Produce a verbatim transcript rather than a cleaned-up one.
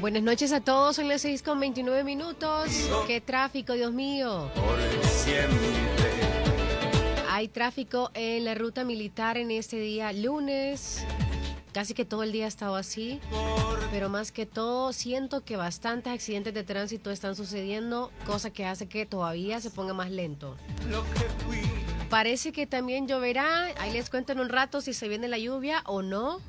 Buenas noches a todos, son las seis con veintinueve minutos. ¡Qué tráfico, Dios mío! Hay tráfico en la ruta militar en este día lunes. Casi que todo el día ha estado así, pero más que todo siento que bastantes accidentes de tránsito están sucediendo, cosa que hace que todavía se ponga más lento. Parece que también lloverá, ahí les cuento en un rato si se viene la lluvia o no.